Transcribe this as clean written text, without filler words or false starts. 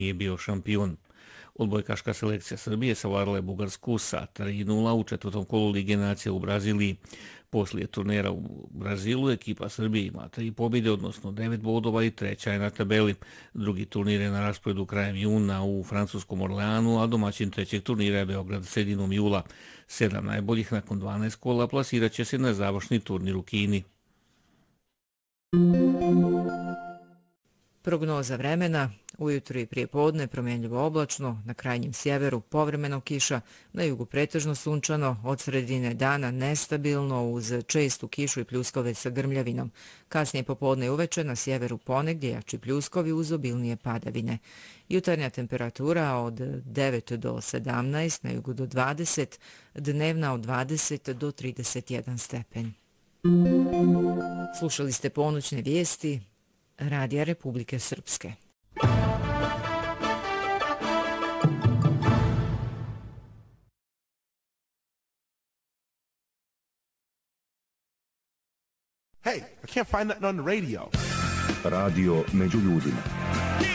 nije bio šampion. Odbojkaška selekcija Srbije savladala je Bugarsku sa 3:0 u četvrtom kolu Lige nacija u Braziliji. Poslije turnira u Brazilu ekipa Srbije ima 3 pobjede, odnosno 9 bodova i treća je na tabeli. Drugi turnir je na rasporedu krajem juna u francuskom Orleanu, a domaćin trećeg turnira je Beograd sredinom jula. 7 najboljih nakon 12 kola plasirat će se na završni turnir u Kini. Prognoza vremena, ujutro i prije podne promjenljivo oblačno, na krajnjem sjeveru povremeno kiša, na jugu pretežno sunčano, od sredine dana nestabilno uz čestu kišu i pljuskove sa grmljavinom. Kasnije popodne i uveče na sjeveru ponegdje jači pljuskovi uz obilnije padavine. Jutarnja temperatura od 9 do 17, na jugu do 20, dnevna od 20 do 31 stepen. Slušali ste ponoćne vijesti Radija Republike Srpske. Hey, I can't find nothing on the radio. Radio među ljudima.